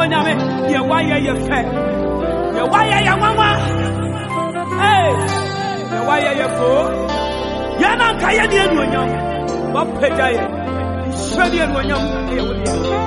Onyame, ye wire ye fair. Ye wire ye mama. Hey, ye wire ye fo. Yana kaya ni onyam. What pejaye? Shadi onyam ye wodi.